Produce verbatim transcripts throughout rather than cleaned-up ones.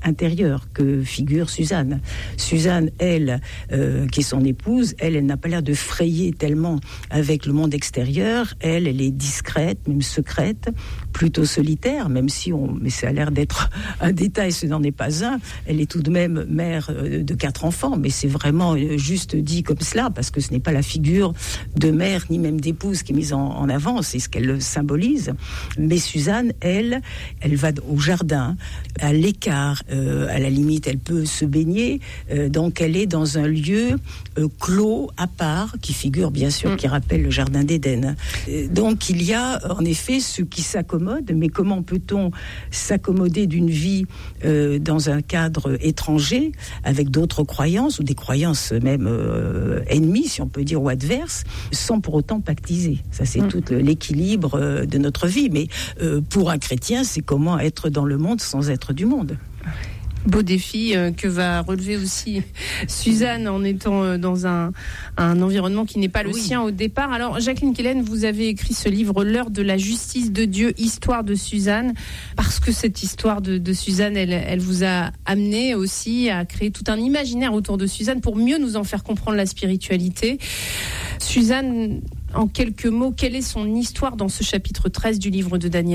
intérieure que figure Suzanne. Suzanne, elle, euh, qui est son épouse, elle, elle n'a pas l'air de frayer tellement avec le monde extérieur. Elle, elle est discrète, même secrète, plutôt solitaire, même si on, mais ça a l'air d'être un détail, ce n'en est pas un. Elle est tout de même mère de quatre enfants, mais c'est vraiment juste dit comme cela, parce que ce n'est pas la figure de mère, ni même d'épouse qui est mise en, en avant, c'est ce qu'elle symbolise. Mais Suzanne, elle, elle va au jardin, à l'écart, euh, à la limite, elle peut se baigner, euh, donc elle est dans un lieu euh, clos, à part, qui figure bien sûr, mmh. qui rappelle le jardin d'Éden. Euh, donc il y a en effet ceux qui s'accommodent, mais comment peut-on s'accommoder d'une vie euh, dans un cadre étranger, avec d'autres croyances, ou des croyances même euh, ennemies, si on peut dire, ou adverses, sans pour autant pactiser. Ça, c'est mmh. tout l'équilibre euh, de notre vie. Mais euh, pour un chrétien, c'est comment être dans le monde sans être du monde. Beau défi euh, que va relever aussi Suzanne en étant euh, dans un, un environnement qui n'est pas le oui. sien au départ. Alors, Jacqueline Quelen, vous avez écrit ce livre, L'heure de la justice de Dieu, histoire de Suzanne, parce que cette histoire de, de Suzanne, elle, elle vous a amené aussi à créer tout un imaginaire autour de Suzanne pour mieux nous en faire comprendre la spiritualité. Suzanne, en quelques mots, quelle est son histoire dans ce chapitre treize du livre de Daniel ?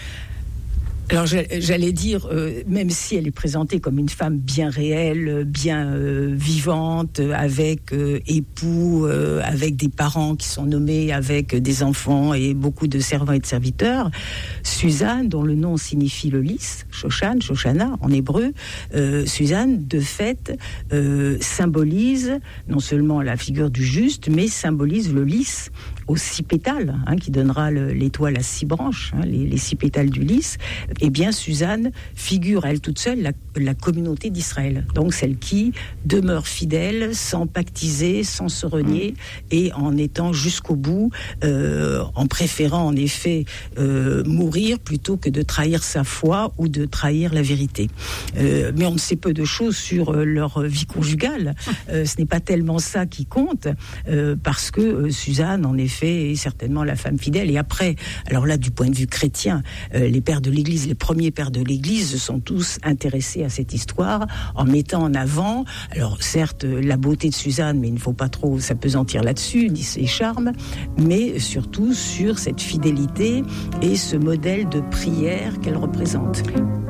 Alors j'allais dire, euh, même si elle est présentée comme une femme bien réelle, bien euh, vivante, avec euh, époux, euh, avec des parents qui sont nommés, avec des enfants et beaucoup de servants et de serviteurs, Suzanne, dont le nom signifie le lys, Shoshan, Shoshana en hébreu, euh, Suzanne, de fait, euh, symbolise non seulement la figure du juste, mais symbolise le lys aux six pétales, hein, qui donnera le, l'étoile à six branches, hein, les, les six pétales du lys. Eh bien, Suzanne figure, elle toute seule, la, la communauté d'Israël. Donc, celle qui demeure fidèle, sans pactiser, sans se renier, et en étant jusqu'au bout, euh, en préférant, en effet, euh, mourir plutôt que de trahir sa foi ou de trahir la vérité. Euh, mais on ne sait peu de choses sur euh, leur vie conjugale. Euh, ce n'est pas tellement ça qui compte, euh, parce que euh, Suzanne, en effet, est certainement la femme fidèle. Et après, alors là, du point de vue chrétien, euh, les pères de l'Église, les premiers pères de l'Église sont tous intéressés à cette histoire en mettant en avant, alors certes, la beauté de Suzanne, mais il ne faut pas trop s'apesantir là-dessus, ni ses charmes, mais surtout sur cette fidélité et ce modèle de prière qu'elle représente.